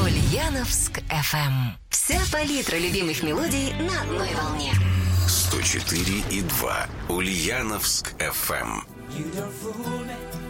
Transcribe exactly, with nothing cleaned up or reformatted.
Ульяновск эф эм. Вся палитра любимых мелодий на одной волне. сто четыре и два Ульяновск эф эм. You don't fool me.